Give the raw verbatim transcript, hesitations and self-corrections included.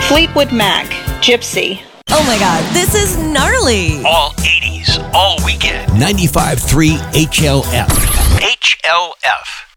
Fleetwood Mac, Gypsy. Oh my God, this is gnarly. All eighties, all weekend. ninety-five point three H L F. H L F.